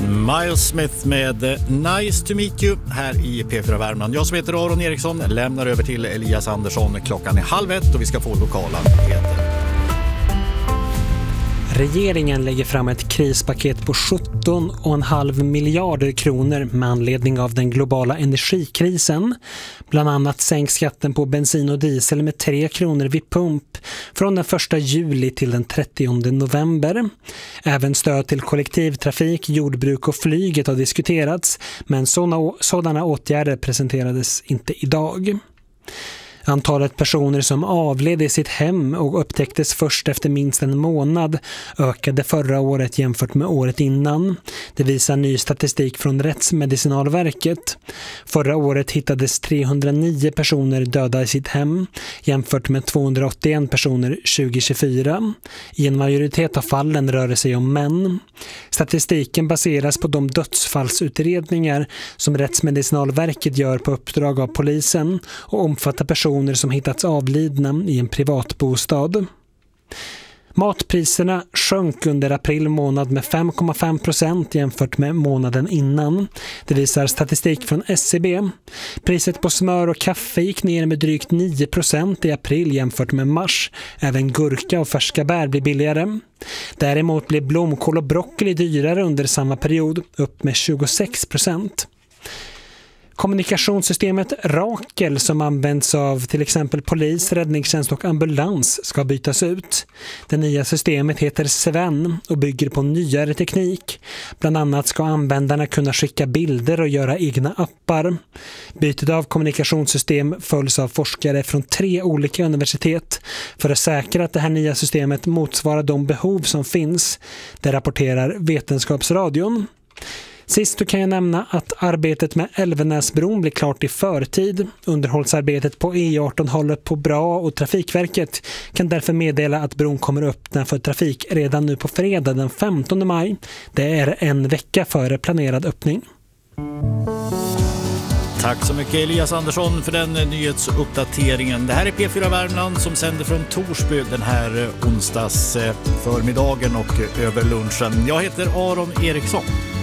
Miles Smith med Nice to meet you här i P4 Värmland. Jag som heter Aron Eriksson lämnar över till Elias Andersson. Klockan är 12:30 och vi ska få lokala nyheter. Regeringen lägger fram ett krispaket på 17,5 miljarder kronor med anledning av den globala energikrisen. Bland annat sänks skatten på bensin och diesel med 3 kronor vid pump från den 1 juli till den 30 november. Även stöd till kollektivtrafik, jordbruk och flyget har diskuterats, men sådana åtgärder presenterades inte idag. Antalet personer som avled i sitt hem och upptäcktes först efter minst en månad ökade förra året jämfört med året innan. Det visar ny statistik från Rättsmedicinalverket. Förra året hittades 309 personer döda i sitt hem jämfört med 281 personer 2024. I en majoritet av fallen rör det sig om män. Statistiken baseras på de dödsfallsutredningar som Rättsmedicinalverket gör på uppdrag av polisen och omfattar personer som hittats avlidna i en privatbostad. Matpriserna sjönk under april månad med 5,5% jämfört med månaden innan. Det visar statistik från SCB. Priset på smör och kaffe gick ner med drygt 9% i april jämfört med mars. Även gurka och färska bär blir billigare. Däremot blev blomkål och broccoli dyrare under samma period, upp med 26%. Kommunikationssystemet Rakel som används av till exempel polis, räddningstjänst och ambulans ska bytas ut. Det nya systemet heter Sven och bygger på nyare teknik. Bland annat ska användarna kunna skicka bilder och göra egna appar. Bytet av kommunikationssystem följs av forskare från 3 olika universitet för att säkra att det här nya systemet motsvarar de behov som finns. Det rapporterar Vetenskapsradion. Sist så kan jag nämna att arbetet med Älvenäsbron blir klart i förtid. Underhållsarbetet på E18 håller på bra och Trafikverket kan därför meddela att bron kommer öppna för trafik redan nu på fredag den 15 maj. Det är en vecka före planerad öppning. Tack så mycket Elias Andersson för den nyhetsuppdateringen. Det här är P4 Värmland som sänder från Torsby den här onsdags förmiddagen och över lunchen. Jag heter Aron Eriksson.